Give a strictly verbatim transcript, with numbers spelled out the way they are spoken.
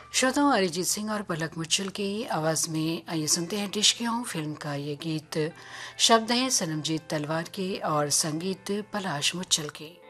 श्रोताओं, अरिजीत सिंह और पलक मुच्छल की आवाज़ में आइए सुनते हैं इश्क यूं फिल्म का ये गीत। शब्द हैं सनमजीत तलवार के और संगीत पलाश मुच्छल के।